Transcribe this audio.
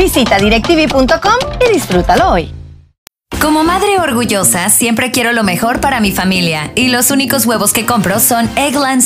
Visita directv.com y disfrútalo hoy. Como madre orgullosa, siempre quiero lo mejor para mi familia. Y los únicos huevos que compro son Eggland's